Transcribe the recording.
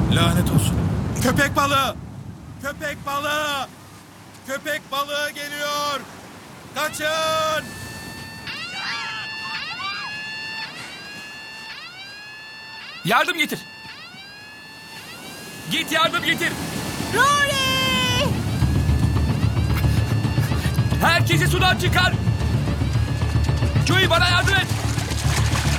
Lanet olsun. Köpek balığı! Köpek balığı! Köpek balığı geliyor! Kaçın! Yardım getir. Git yardım getir. Rory! Herkesi sudan çıkar. Joey bana yardım et.